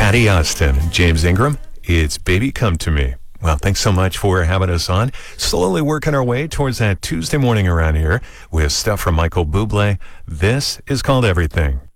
Patty Austin and James Ingram. It's Baby Come to Me. Well, thanks so much for having us on. Slowly working our way towards that Tuesday morning around here with stuff from Michael Bublé. This is called Everything.